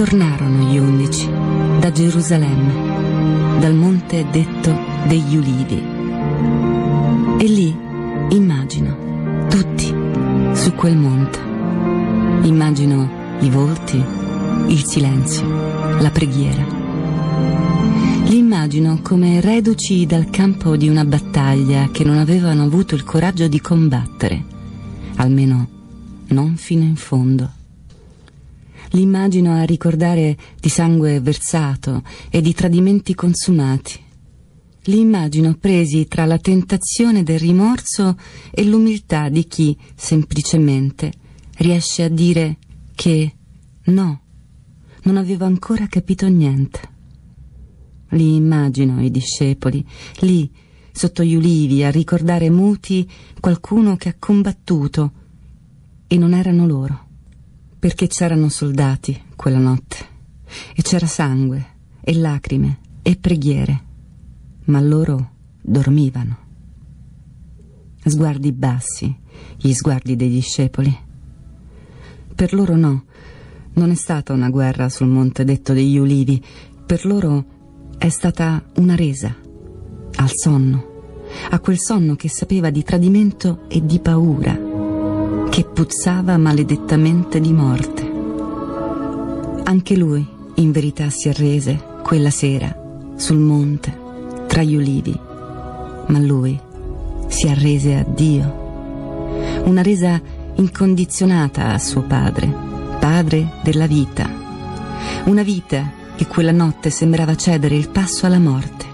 Tornarono gli 11 da Gerusalemme, dal monte detto degli Ulivi. E lì, immagino, tutti su quel monte. Immagino i volti, il silenzio, la preghiera. Li immagino come reduci dal campo di una battaglia che non avevano avuto il coraggio di combattere, almeno non fino in fondo. Li immagino a ricordare di sangue versato e di tradimenti consumati. Li immagino presi tra la tentazione del rimorso e l'umiltà di chi, semplicemente, riesce a dire che no, non aveva ancora capito niente. Li immagino i discepoli, lì, sotto gli ulivi, a ricordare muti qualcuno che ha combattuto, e non erano loro, perché c'erano soldati quella notte, e c'era sangue, e lacrime, e preghiere, ma loro dormivano. Sguardi bassi, gli sguardi dei discepoli. Per loro no, non è stata una guerra sul monte detto degli ulivi, per loro è stata una resa al sonno, a quel sonno che sapeva di tradimento e di paura, che puzzava maledettamente di morte. Anche lui, in verità, si arrese quella sera sul monte tra gli ulivi, ma lui si arrese a Dio, una resa incondizionata a suo padre, padre della vita, una vita che quella notte sembrava cedere il passo alla morte,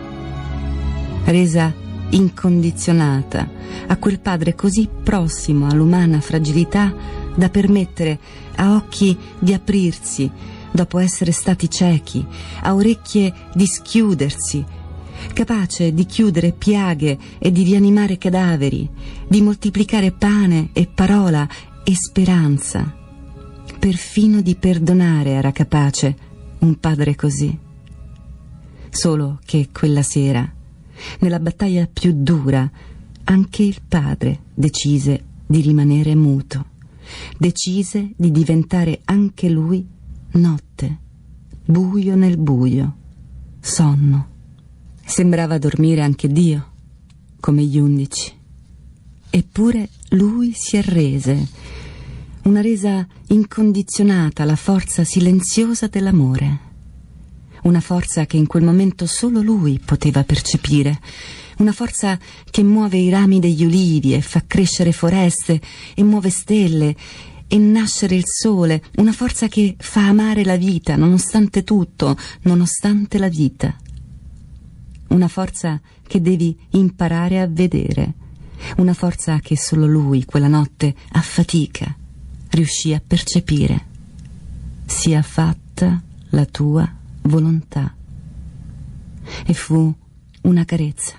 resa incondizionata a quel padre così prossimo all'umana fragilità da permettere a occhi di aprirsi dopo essere stati ciechi, a orecchie di schiudersi, capace di chiudere piaghe e di rianimare cadaveri, di moltiplicare pane e parola e speranza. Perfino di perdonare era capace un padre così. Solo che quella sera, nella battaglia più dura, anche il padre decise di rimanere muto, decise di diventare anche lui notte, buio nel buio, sonno. Sembrava dormire anche Dio, come gli 11. Eppure lui si arrese, una resa incondizionata alla forza silenziosa dell'amore, una forza che in quel momento solo lui poteva percepire, una forza che muove i rami degli ulivi e fa crescere foreste e muove stelle e nascere il sole, una forza che fa amare la vita nonostante tutto, nonostante la vita. Una forza che devi imparare a vedere, una forza che solo lui quella notte a fatica riuscì a percepire. Sia fatta la tua volontà. E fu una carezza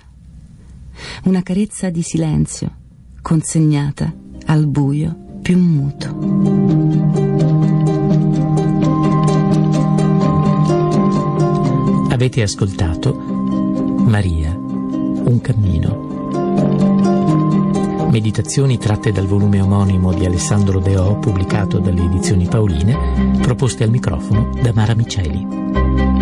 di silenzio consegnata al buio più muto. Avete ascoltato Maria, un cammino. Meditazioni tratte dal volume omonimo di Alessandro Deò, pubblicato dalle Edizioni Paoline, proposte al microfono da Mara Miceli.